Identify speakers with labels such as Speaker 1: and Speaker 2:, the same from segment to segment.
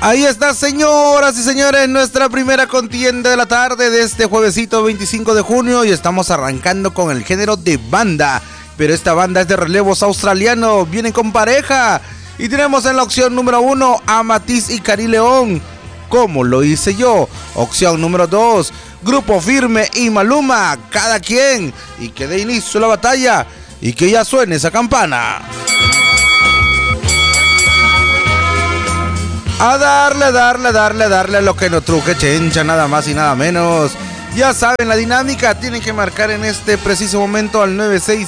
Speaker 1: Ahí está, señoras y señores, nuestra primera contienda de la tarde de este juevesito 25 de junio y estamos arrancando con el género de banda, pero esta banda es de relevos australianos, vienen con pareja y tenemos en la opción número 1 a Matiz y Cari León, como lo hice yo. Opción número 2, Grupo Firme y Maluma, Cada Quien, y que dé inicio la batalla y que ya suene esa campana. A darle lo que nos truje chencha, nada más y nada menos. Ya saben la dinámica, tienen que marcar en este preciso momento al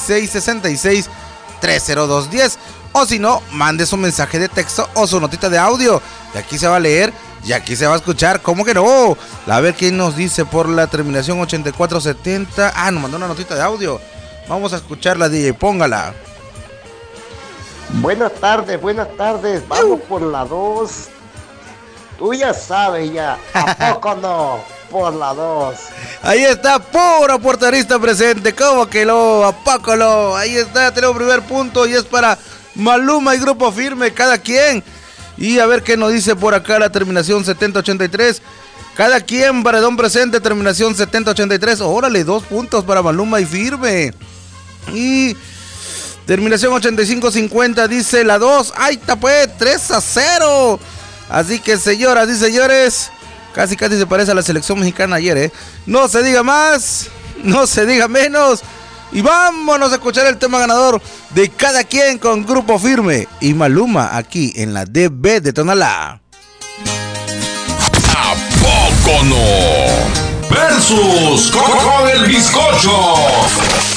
Speaker 1: 966-66-30210 o si no, mande su mensaje de texto o su notita de audio y aquí se va a leer y aquí se va a escuchar. ¿Cómo que no? A ver quién nos dice por la terminación 8470. Nos mandó una notita de audio. Vamos a escucharla, DJ, póngala.
Speaker 2: Buenas tardes, vamos por la 2. Tú ya sabes ya, ¿a poco no? Por la 2.
Speaker 1: Ahí está, puro porterista presente, ¿cómo que no? ¿A poco no? Ahí está, tenemos primer punto y es para Maluma y Grupo Firme, Cada Quien. Y a ver qué nos dice por acá la terminación 7083. Cada Quien, paredón presente, terminación 7083. Órale, 2 puntos para Maluma y Firme. Y terminación 8550 dice la 2. ¡Ay, está pues! 3-0. Así que, señoras y señores, casi se parece a la selección mexicana ayer, No se diga más, no se diga menos. Y vámonos a escuchar el tema ganador de Cada Quien con Grupo Firme y Maluma aquí en la DB de Tonalá.
Speaker 3: ¿A poco no? Versus con el bizcocho.